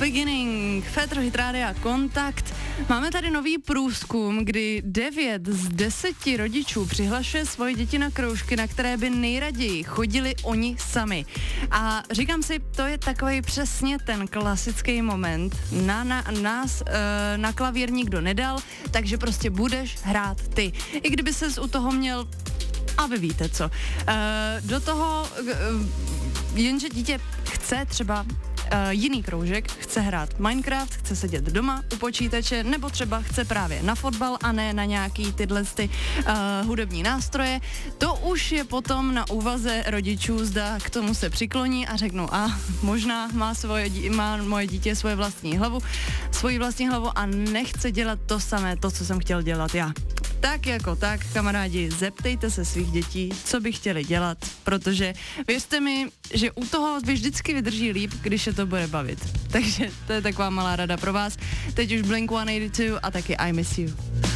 Beginning, Fétr Hit Rádia Kontakt. Máme tady nový průzkum, kdy 9 z 10 rodičů přihlašuje svoje děti na kroužky, na které by nejraději chodili oni sami. A říkám si, to je takový přesně ten klasický moment. Nás na klavír nikdo nedal, takže prostě budeš hrát ty. I kdyby ses u toho měl, a vy víte co. Do toho, jenže dítě chce třeba jiný kroužek, chce hrát Minecraft, chce sedět doma u počítače, nebo třeba chce právě na fotbal a ne na nějaký tyhle hudební nástroje. To už je potom na úvaze rodičů, zda k tomu se přikloní a řeknou, a možná má moje dítě svoji vlastní hlavu a nechce dělat to samé, to, co jsem chtěl dělat já. Tak jako tak, kamarádi, zeptejte se svých dětí, co by chtěli dělat, protože věřte mi, že u toho vždycky vydrží líp, když je to bude bavit. Takže to je taková malá rada pro vás. Teď už Blink-182 a taky I Miss You.